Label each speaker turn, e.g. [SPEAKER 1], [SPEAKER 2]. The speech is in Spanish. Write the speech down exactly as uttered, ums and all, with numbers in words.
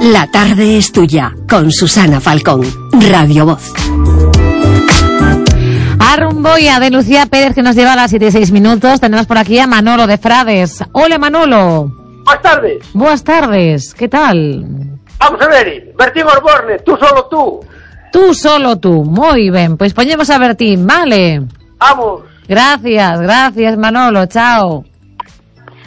[SPEAKER 1] La tarde es tuya, con Susana Falcón, Radio Voz.
[SPEAKER 2] A Rumboya de Lucía Pérez, que nos lleva a las siete y seis minutos. Tenemos por aquí a Manolo de Frades. Hola, Manolo.
[SPEAKER 3] Buenas tardes.
[SPEAKER 2] Buenas tardes, ¿qué tal?
[SPEAKER 3] Vamos a ver, Bertín Osborne, tú solo tú.
[SPEAKER 2] Tú solo tú, muy bien. Pues ponemos a Bertín, ¿vale?
[SPEAKER 3] Vamos.
[SPEAKER 2] Gracias, gracias, Manolo, chao.